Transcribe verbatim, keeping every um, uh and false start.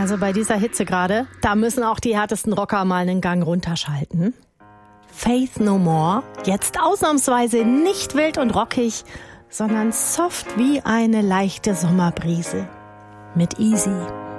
Also bei dieser Hitze gerade, da müssen auch die härtesten Rocker mal einen Gang runterschalten. Faith No More, jetzt ausnahmsweise nicht wild und rockig, sondern soft wie eine leichte Sommerbrise. Mit Easy.